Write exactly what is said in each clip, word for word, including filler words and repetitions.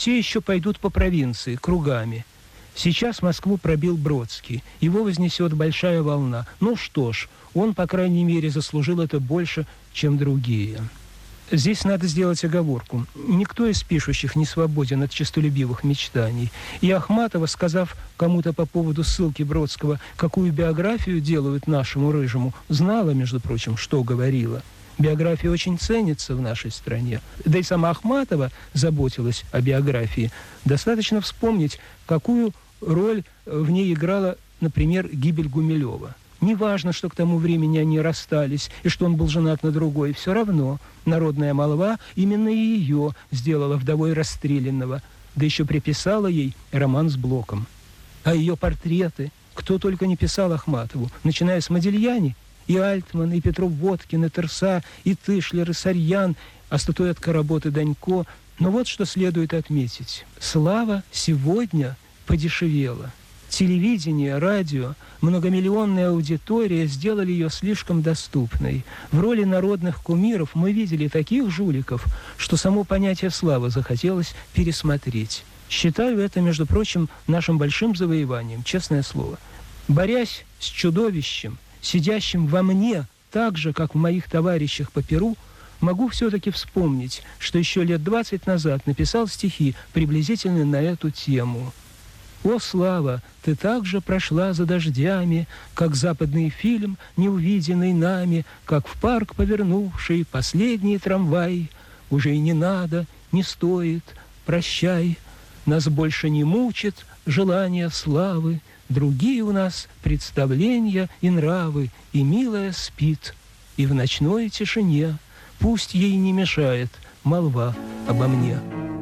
Те еще пойдут по провинции, кругами. Сейчас Москву пробил Бродский. Его вознесет большая волна. Ну что ж, он, по крайней мере, заслужил это больше, чем другие. Здесь надо сделать оговорку. Никто из пишущих не свободен от честолюбивых мечтаний. И Ахматова, сказав кому-то по поводу ссылки Бродского, какую биографию делают нашему Рыжему, знала, между прочим, что говорила. Биография очень ценится в нашей стране. Да и сама Ахматова заботилась о биографии. Достаточно вспомнить, какую роль в ней играла, например, гибель Гумилева. Неважно, что к тому времени они расстались, и что он был женат на другой, все равно народная молва именно ее сделала вдовой расстрелянного, да еще приписала ей роман с Блоком. А ее портреты, кто только не писал Ахматову, начиная с Модильяни, и Альтман, и Петров Водкин, и Терса, и Тышлер, и Сарьян, а статуэтка работы Данько. Но вот что следует отметить. Слава сегодня подешевела. Телевидение, радио, многомиллионная аудитория сделали ее слишком доступной. В роли народных кумиров мы видели таких жуликов, что само понятие славы захотелось пересмотреть. Считаю это, между прочим, нашим большим завоеванием, честное слово. Борясь с чудовищем, сидящим во мне, так же, как в моих товарищах по перу, могу все-таки вспомнить, что еще лет двадцать назад написал стихи приблизительно на эту тему. «О, слава, ты также прошла за дождями, как западный фильм, неувиденный нами, как в парк повернувший последний трамвай. Уже и не надо, не стоит, прощай. Нас больше не мучит желание славы. Другие у нас представления и нравы, и милая спит. И в ночной тишине пусть ей не мешает молва обо мне».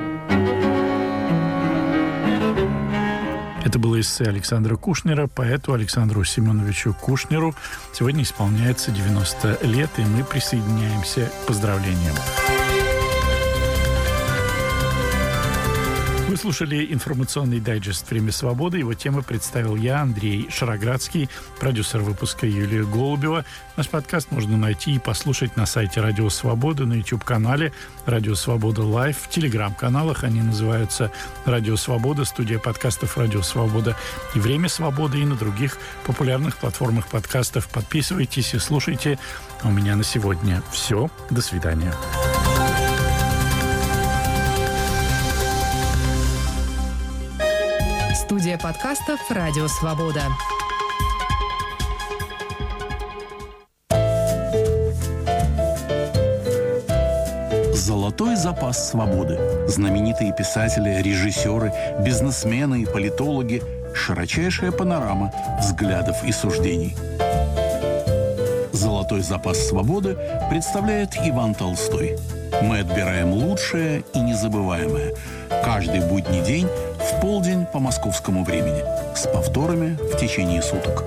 Это было эссе Александра Кушнера, поэту Александру Семеновичу Кушнеру. Сегодня исполняется девяносто лет, и мы присоединяемся к поздравлениям. Вы слушали информационный дайджест «Время свободы». Его темы представил я, Андрей Шароградский, продюсер выпуска Юлия Голубева. Наш подкаст можно найти и послушать на сайте Радио Свобода, на YouTube-канале Радио Свобода Лайв, в телеграм-каналах. Они называются Радио Свобода, студия подкастов Радио Свобода и Время свободы, и на других популярных платформах подкастов. Подписывайтесь и слушайте. У меня на сегодня все. До свидания. Студия подкастов «Радио Свобода». Золотой запас свободы. Знаменитые писатели, режиссеры, бизнесмены и политологи. Широчайшая панорама взглядов и суждений. Золотой запас свободы представляет Иван Толстой. Мы отбираем лучшее и незабываемое. Каждый будний день в полдень по московскому времени. С повторами в течение суток.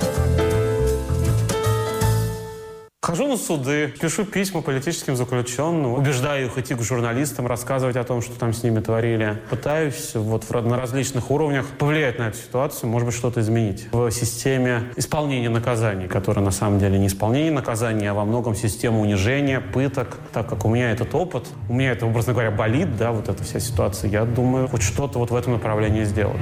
Хожу на суды, пишу письма политическим заключенным, убеждаю их идти к журналистам, рассказывать о том, что там с ними творили. Пытаюсь вот на различных уровнях повлиять на эту ситуацию, может быть, что-то изменить в системе исполнения наказаний, которая на самом деле не исполнение наказаний, а во многом система унижения, пыток. Так как у меня этот опыт, у меня это, образно говоря, болит, да, вот эта вся ситуация, я думаю, хоть что-то вот в этом направлении сделать.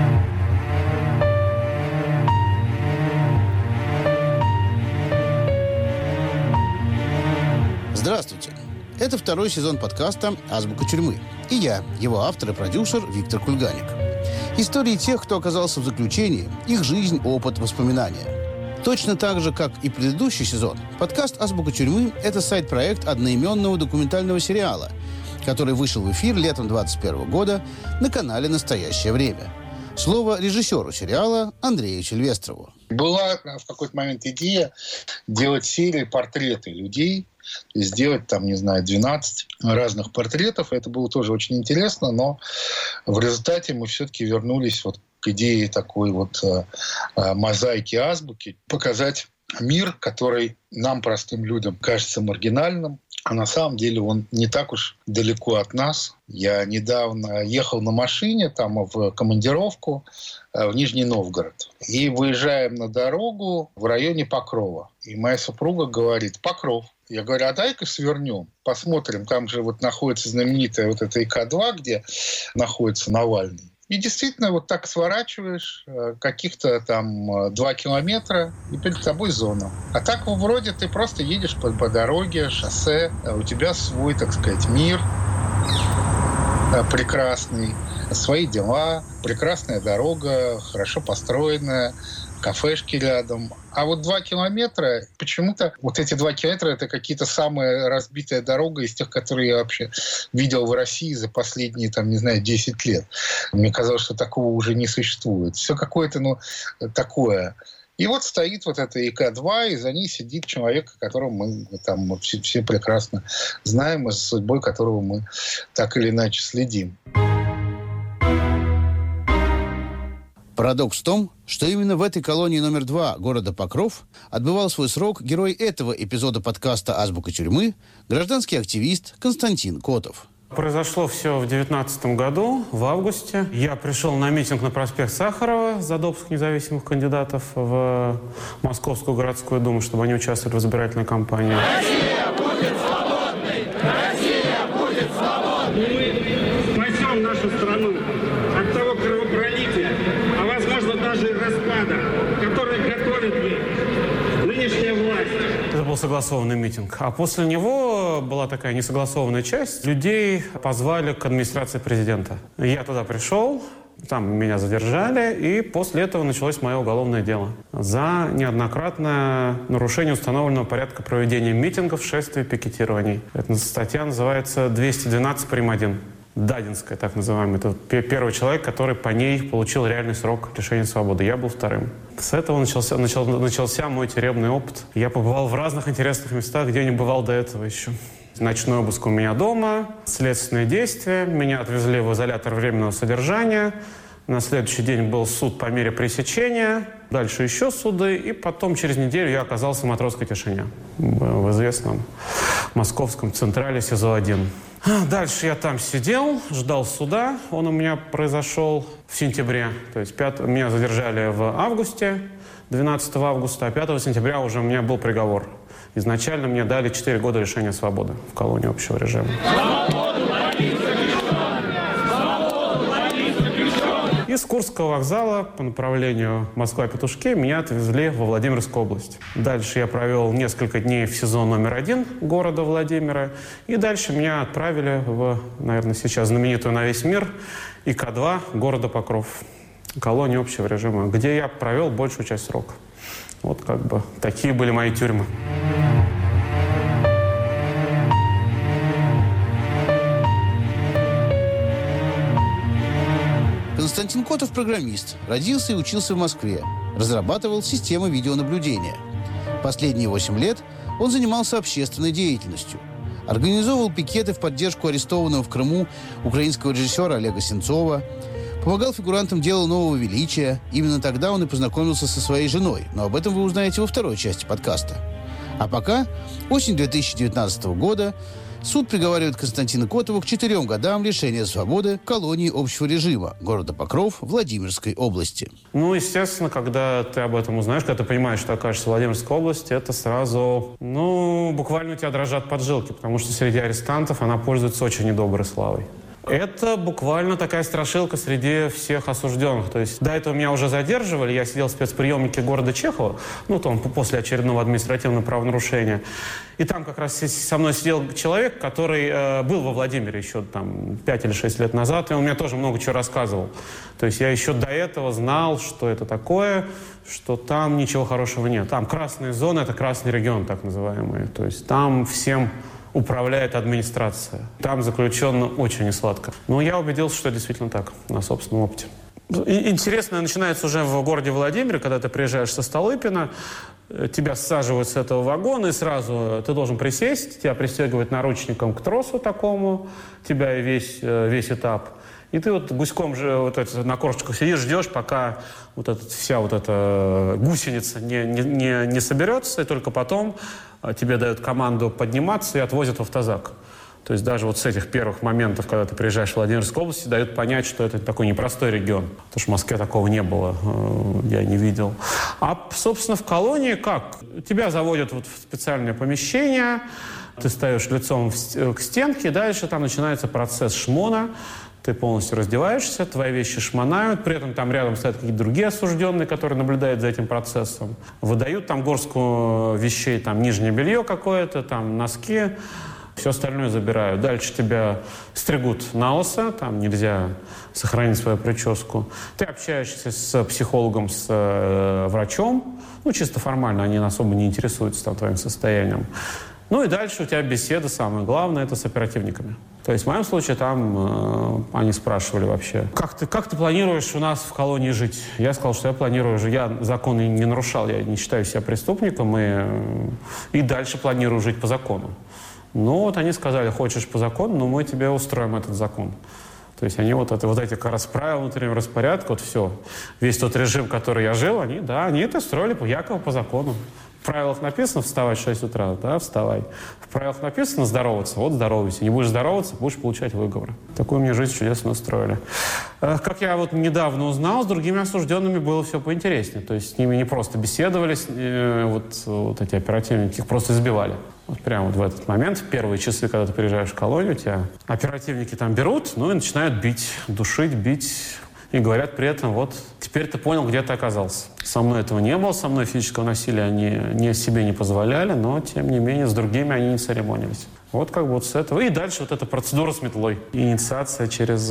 Здравствуйте! Это второй сезон подкаста «Азбука тюрьмы». И я, его автор и продюсер Виктор Кульганик. Истории тех, кто оказался в заключении, их жизнь, опыт, воспоминания. Точно так же, как и предыдущий сезон, подкаст «Азбука тюрьмы» — это сайт-проект одноименного документального сериала, который вышел в эфир летом двадцать первого года на канале «Настоящее время». Слово режиссеру сериала Андрею Сильвестрову. Была в какой-то момент идея делать серии портреты людей, сделать там, не знаю, двенадцать разных портретов. Это было тоже очень интересно, но в результате мы все-таки вернулись вот к идее такой вот э, э, мозаики азбуки, показать мир, который нам, простым людям, кажется маргинальным, а на самом деле он не так уж далеко от нас. Я недавно ехал на машине там в командировку в Нижний Новгород. И выезжаем на дорогу в районе Покрова. И моя супруга говорит: «Покров». Я говорю, а дай-ка свернем, посмотрим. Там же вот находится знаменитая вот эта И К два, где находится Навальный. И действительно вот так сворачиваешь каких-то там два километра, и перед тобой зона. А так вроде ты просто едешь по, по дороге, шоссе, у тебя свой, так сказать, мир прекрасный, свои дела, прекрасная дорога, хорошо построенная, кафешки рядом. А вот два километра, почему-то вот эти два километра — это какие-то самая разбитая дорога из тех, которые я вообще видел в России за последние, там, не знаю, десять лет. Мне казалось, что такого уже не существует. Все какое-то, ну, такое. И вот стоит вот эта И К два, и за ней сидит человек, которого мы там все, все прекрасно знаем, и за судьбой которого мы так или иначе следим. Парадокс в том, что именно в этой колонии номер два города Покров отбывал свой срок герой этого эпизода подкаста «Азбука тюрьмы», гражданский активист Константин Котов. Произошло все в девятнадцатом году, в августе. Я пришел на митинг на проспект Сахарова за допуск независимых кандидатов в Московскую городскую думу, чтобы они участвовали в избирательной кампании. Россия будет свободной! Россия будет свободной! Мы спасем нашу страну от того кровопролития, а возможно даже и распада, который готовит ей нынешняя власть. Это был согласованный митинг. А после него была такая несогласованная часть. Людей позвали к администрации президента. Я туда пришел, там меня задержали, и после этого началось мое уголовное дело за неоднократное нарушение установленного порядка проведения митингов, шествий, пикетирований. Эта статья называется двести двенадцать прим. один. Дадинская, так называемая. Это первый человек, который по ней получил реальный срок лишения свободы. Я был вторым. С этого начался, начал, начался мой тюремный опыт. Я побывал в разных интересных местах, где не бывал до этого еще. Ночной обыск у меня дома, следственные действия. Меня отвезли в изолятор временного содержания. На следующий день был суд по мере пресечения. Дальше еще суды. И потом через неделю я оказался в Матросской тишине. В известном московском централе СИЗО один. Дальше я там сидел, ждал суда. Он у меня произошел в сентябре. То есть пят... меня задержали в августе, двенадцатого августа, а пятого сентября уже у меня был приговор. Изначально мне дали четыре года лишения свободы в колонии общего режима. Из Курского вокзала по направлению Москва-Петушки меня отвезли во Владимирскую область. Дальше я провел несколько дней в СИЗО номер один города Владимира. И дальше меня отправили в, наверное, сейчас знаменитую на весь мир И К два города Покров, колонию общего режима, где я провел большую часть срока. Вот как бы такие были мои тюрьмы. Константин Котов – программист, родился и учился в Москве, разрабатывал системы видеонаблюдения. Последние восемь лет он занимался общественной деятельностью, организовывал пикеты в поддержку арестованного в Крыму украинского режиссера Олега Сенцова, помогал фигурантам дела «Нового величия». Именно тогда он и познакомился со своей женой, но об этом вы узнаете во второй части подкаста. А пока, осень две тысячи девятнадцатого года, суд приговаривает Константина Котова к четырем годам лишения свободы в колонии общего режима города Покров Владимирской области. Ну, естественно, когда ты об этом узнаешь, когда ты понимаешь, что окажешься в Владимирской области, это сразу, ну, буквально у тебя дрожат поджилки, потому что среди арестантов она пользуется очень недоброй славой. Это буквально такая страшилка среди всех осужденных. То есть до этого меня уже задерживали, я сидел в спецприемнике города Чехова, ну, там, после очередного административного правонарушения. И там как раз со мной сидел человек, который э, был во Владимире еще там пять или шесть лет назад, и он мне тоже много чего рассказывал. То есть я еще до этого знал, что это такое, что там ничего хорошего нет. Там красные зоны, это красный регион, так называемый. То есть там всем управляет администрация. Там заключенным очень несладко. Но я убедился, что это действительно так, на собственном опыте. И интересное начинается уже в городе Владимире, когда ты приезжаешь со Столыпина, тебя саживают с этого вагона, и сразу ты должен присесть, тебя пристегивают наручником к тросу такому, тебя и весь, весь этап. И ты вот гуськом же вот это, на корточках сидишь, ждешь, пока вот эта, вся вот эта гусеница не, не, не, не соберется, и только потом тебе дают команду подниматься и отвозят в автозак. То есть даже вот с этих первых моментов, когда ты приезжаешь в Владимирскую область, дают понять, что это такой непростой регион. Потому что в Москве такого не было, я не видел. А, собственно, в колонии как? Тебя заводят вот в специальное помещение, ты стоишь лицом к стенке, и дальше там начинается процесс шмона. Ты полностью раздеваешься, твои вещи шмонают, при этом там рядом стоят какие-то другие осужденные, которые наблюдают за этим процессом. Выдают там горстку вещей, там нижнее белье какое-то, там носки, все остальное забирают. Дальше тебя стригут на лысо, там нельзя сохранить свою прическу. Ты общаешься с психологом, с э, врачом, ну чисто формально, они особо не интересуются там твоим состоянием. Ну и дальше у тебя беседа, самое главное, это с оперативниками. То есть в моем случае там э, они спрашивали вообще, как ты, как ты планируешь у нас в колонии жить? Я сказал, что я планирую жить, я законы не нарушал, я не считаю себя преступником, и, э, и дальше планирую жить по закону. Ну вот они сказали, хочешь по закону, но мы тебе устроим этот закон. То есть они вот, это, вот эти как раз правила внутреннего распорядка, вот все, весь тот режим, который я жил, они, да, они это строили по, якобы по закону. В правилах написано вставать в шесть утра, да, вставай. В правилах написано здороваться, вот здоровайся. Не будешь здороваться, будешь получать выговор. Такую мне жизнь чудесно устроили. Как я вот недавно узнал, с другими осужденными было все поинтереснее. То есть с ними не просто беседовали, вот, вот эти оперативники, их просто избивали. Вот прямо вот в этот момент, в первые часы, когда ты приезжаешь в колонию, тебя оперативники там берут, ну и начинают бить, душить, бить. И говорят при этом, вот, теперь ты понял, где ты оказался. Со мной этого не было, со мной физического насилия они не, себе не позволяли, но, тем не менее, с другими они не церемонились. Вот как бы вот с этого. И дальше вот эта процедура с метлой. Инициация через,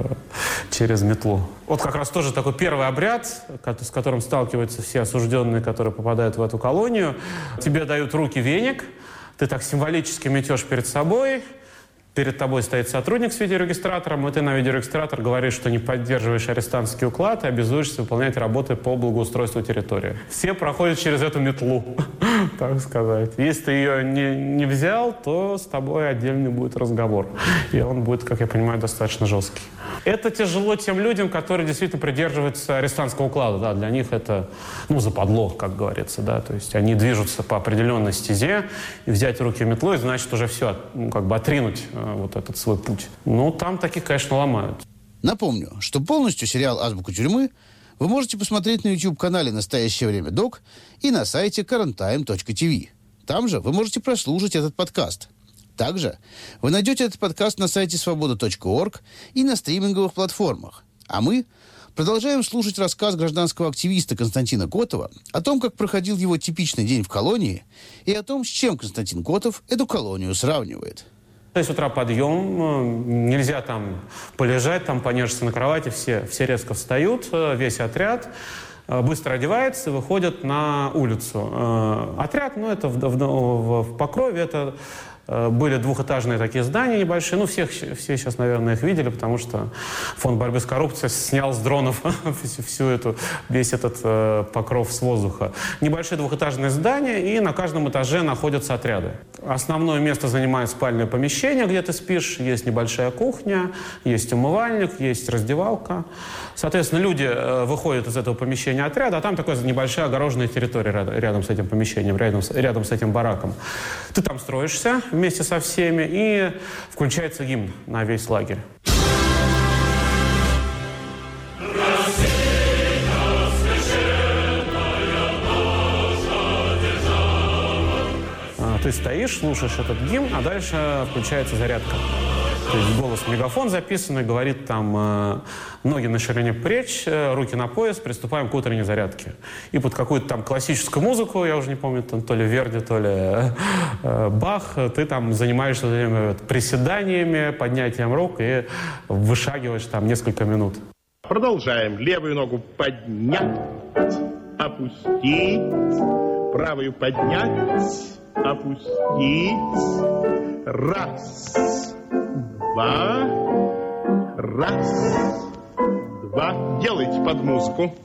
через метлу. Вот как раз тоже такой первый обряд, с которым сталкиваются все осужденные, которые попадают в эту колонию. Тебе дают руки веник, ты так символически метешь перед собой. Перед тобой стоит сотрудник с видеорегистратором, и ты на видеорегистратор говоришь, что не поддерживаешь арестантский уклад и обязуешься выполнять работы по благоустройству территории. Все проходят через эту метлу, так сказать. Если ты ее не, не взял, то с тобой отдельный будет разговор. И он будет, как я понимаю, достаточно жесткий. Это тяжело тем людям, которые действительно придерживаются арестантского уклада. Да, для них это, ну, западло, как говорится. Да, то есть они движутся по определенной стезе, и взять в руки метлу, и значит уже все, ну, как бы отринуть вот этот свой путь. Ну, там таких, конечно, ломают. Напомню, что полностью сериал «Азбука тюрьмы» вы можете посмотреть на YouTube-канале «Настоящее время док» и на сайте currenttime точка ти ви. Там же вы можете прослушать этот подкаст. Также вы найдете этот подкаст на сайте свобода точка орг и на стриминговых платформах. А мы продолжаем слушать рассказ гражданского активиста Константина Котова о том, как проходил его типичный день в колонии, и о том, с чем Константин Котов эту колонию сравнивает. То есть с утра подъем, нельзя там полежать, там понежиться на кровати, все, все резко встают, весь отряд быстро одевается и выходят на улицу. Отряд, ну это в, в, в Покрове, это были двухэтажные такие здания небольшие. Ну, всех, все сейчас, наверное, их видели, потому что фонд борьбы с коррупцией снял с дронов всю эту, весь этот э, покров с воздуха. Небольшие двухэтажные здания, и на каждом этаже находятся отряды. Основное место занимает спальное помещение, где ты спишь. Есть небольшая кухня, есть умывальник, есть раздевалка. Соответственно, люди э, выходят из этого помещения отряда, а там такая небольшая огороженная территория рядом, рядом с этим помещением, рядом с, рядом с этим бараком. Ты там строишься вместе со всеми, и включается гимн на весь лагерь. Ты стоишь, слушаешь этот гимн, а дальше включается зарядка. То есть голос мегафон записанный, говорит там э, ноги на ширине плеч, э, руки на пояс, приступаем к утренней зарядке. И под какую-то там классическую музыку, я уже не помню, там, то ли Верди, то ли э, э, Бах, ты там занимаешься э, приседаниями, поднятием рук и вышагиваешь там несколько минут. Продолжаем. Левую ногу поднять, опустить, правую поднять, опустить. Раз, два, раз, два. Делайте под музыку.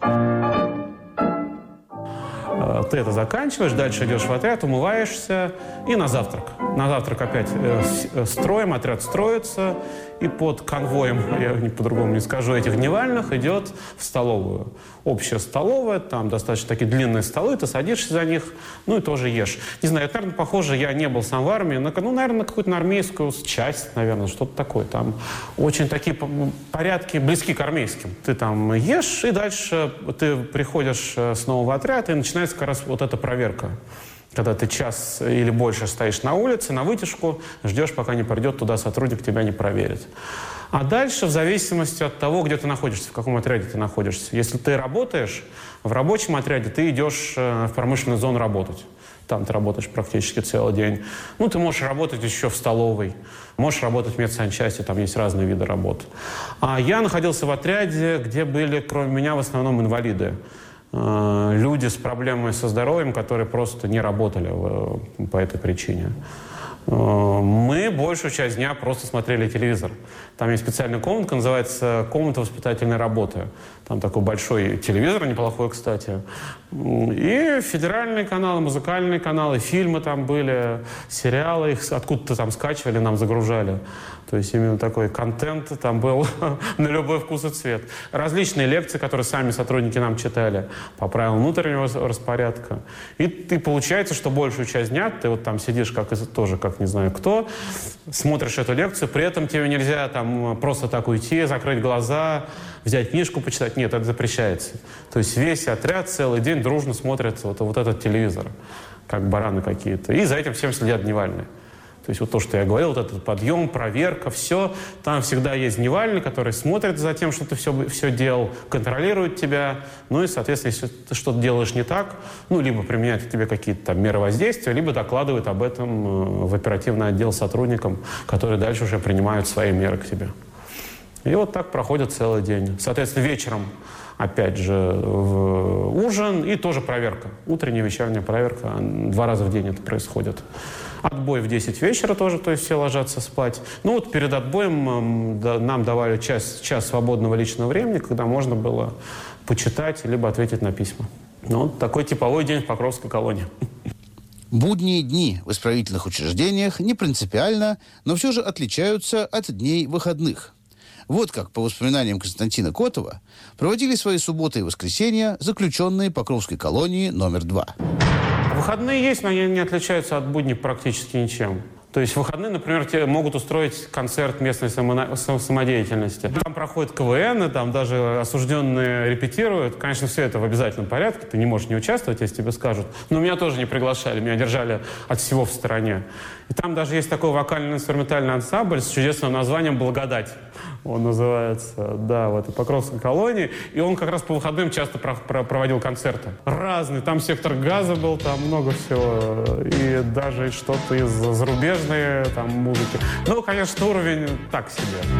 Ты это заканчиваешь, дальше идешь в отряд, умываешься и на завтрак. На завтрак опять э, строим, отряд строится, и под конвоем, я по-другому не скажу, этих дневальных идет в столовую. Общая столовая, там достаточно такие длинные столы, ты садишься за них, ну и тоже ешь. Не знаю, это, наверное, похоже, я не был сам в армии, но, ну, наверное, на какую-то на армейскую часть, наверное, что-то такое. Там очень такие порядки близки к армейским. Ты там ешь, и дальше ты приходишь снова в отряд, и начинается как раз вот эта проверка. Когда ты час или больше стоишь на улице, на вытяжку, ждешь, пока не придет туда сотрудник, тебя не проверит. А дальше, в зависимости от того, где ты находишься, в каком отряде ты находишься. Если ты работаешь в рабочем отряде, ты идешь в промышленную зону работать. Там ты работаешь практически целый день. Ну, ты можешь работать еще в столовой, можешь работать в медсанчасти, там есть разные виды работ. А я находился в отряде, где были, кроме меня, в основном инвалиды. Люди с проблемами со здоровьем, которые просто не работали по этой причине. Мы большую часть дня просто смотрели телевизор. Там есть специальная комнатка, называется «Комната воспитательной работы». Там такой большой телевизор, неплохой, кстати. И федеральные каналы, музыкальные каналы, фильмы там были, сериалы, их откуда-то там скачивали, нам загружали. То есть именно такой контент там был на любой вкус и цвет. Различные лекции, которые сами сотрудники нам читали по правилам внутреннего распорядка. И ты, получается, что большую часть дня ты вот там сидишь как, тоже как не знаю кто, смотришь эту лекцию, при этом тебе нельзя там просто так уйти, закрыть глаза, взять книжку почитать. Нет, это запрещается. То есть весь отряд целый день дружно смотрит вот, вот этот телевизор, как бараны какие-то. И за этим всем следят дневальные. То есть вот то, что я говорил, вот этот подъем, проверка, все. Там всегда есть дневальный, который смотрит за тем, что ты все, все делал, контролирует тебя. Ну и, соответственно, если ты что-то делаешь не так, ну, либо применяет к тебе какие-то там меры воздействия, либо докладывает об этом в оперативный отдел сотрудникам, которые дальше уже принимают свои меры к тебе. И вот так проходит целый день. Соответственно, вечером, опять же, ужин и тоже проверка. Утренняя, вечерняя проверка. Два раза в день это происходит. Отбой в десять вечера тоже, то есть все ложатся спать. Ну вот перед отбоем нам давали час, час свободного личного времени, когда можно было почитать, либо ответить на письма. Ну, вот такой типовой день в Покровской колонии. Будние дни в исправительных учреждениях не принципиально, но все же отличаются от дней выходных. Вот как, по воспоминаниям Константина Котова, проводили свои субботы и воскресенья заключенные Покровской колонии номер два. Выходные есть, но они не отличаются от будней практически ничем. То есть в выходные, например, тебе могут устроить концерт местной само- самодеятельности. Там проходит КВН, там даже осужденные репетируют. Конечно, все это в обязательном порядке. Ты не можешь не участвовать, если тебе скажут. Но меня тоже не приглашали, меня держали от всего в стороне. И там даже есть такой вокально-инструментальный ансамбль с чудесным названием «Благодать». Он называется, да, в этой Покровской колонии. И он как раз по выходным часто про- про- проводил концерты. Разные. Там «Сектор газа» был, там много всего. И даже что-то из зарубежной там музыки. Ну, конечно, уровень так себе.